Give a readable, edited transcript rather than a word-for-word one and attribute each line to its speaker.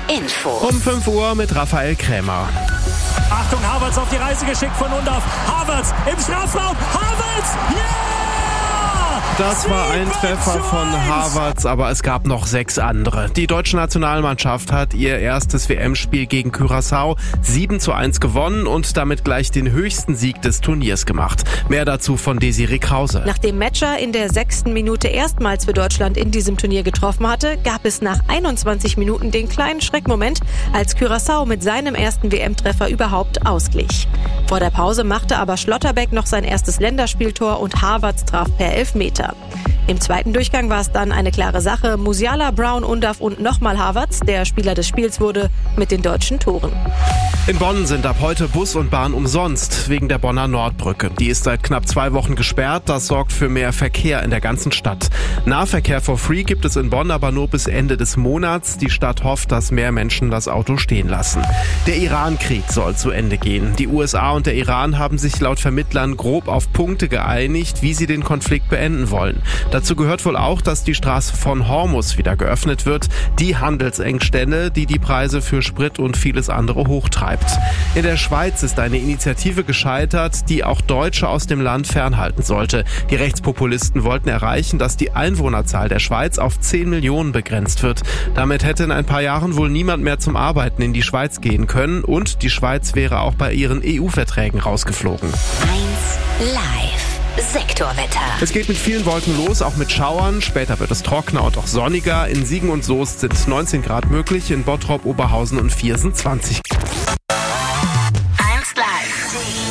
Speaker 1: Info.
Speaker 2: Um 5 Uhr mit Raphael Krämer.
Speaker 3: Achtung, Havertz auf die Reise geschickt von Undav. Havertz im Strafraum. Havertz! Ja!
Speaker 2: Das war ein Treffer von Havertz, aber es gab noch 6 andere. Die deutsche Nationalmannschaft hat ihr erstes WM-Spiel gegen Curaçao 7:1 gewonnen und damit gleich den höchsten Sieg des Turniers gemacht. Mehr dazu von Desiree Krause.
Speaker 4: Nachdem Metscher in der 6. Minute erstmals für Deutschland in diesem Turnier getroffen hatte, gab es nach 21 Minuten den kleinen Schreckmoment, als Curaçao mit seinem ersten WM-Treffer überhaupt ausglich. Vor der Pause machte aber Schlotterbeck noch sein erstes Länderspieltor und Havertz traf per Elfmeter. Im zweiten Durchgang war es dann eine klare Sache. Musiala, Brown, Undav und nochmal Havertz, der Spieler des Spiels wurde, mit den deutschen Toren.
Speaker 2: In Bonn sind ab heute Bus und Bahn umsonst, wegen der Bonner Nordbrücke. Die ist seit knapp 2 Wochen gesperrt, das sorgt für mehr Verkehr in der ganzen Stadt. Nahverkehr for free gibt es in Bonn aber nur bis Ende des Monats. Die Stadt hofft, dass mehr Menschen das Auto stehen lassen. Der Iran-Krieg soll zu Ende gehen. Die USA und der Iran haben sich laut Vermittlern grob auf Punkte geeinigt, wie sie den Konflikt beenden wollen. Dazu gehört wohl auch, dass die Straße von Hormuz wieder geöffnet wird. Die Handelsengstelle, die die Preise für Sprit und vieles andere hochtreibt. In der Schweiz ist eine Initiative gescheitert, die auch Deutsche aus dem Land fernhalten sollte. Die Rechtspopulisten wollten erreichen, dass die Einwohnerzahl der Schweiz auf 10 Millionen begrenzt wird. Damit hätte in ein paar Jahren wohl niemand mehr zum Arbeiten in die Schweiz gehen können und die Schweiz wäre auch bei ihren EU-Verträgen rausgeflogen.
Speaker 1: 1 Live. Sektorwetter.
Speaker 2: Es geht mit vielen Wolken los, auch mit Schauern. Später wird es trockener und auch sonniger. In Siegen und Soest sind 19 Grad möglich, in Bottrop, Oberhausen und Viersen 20.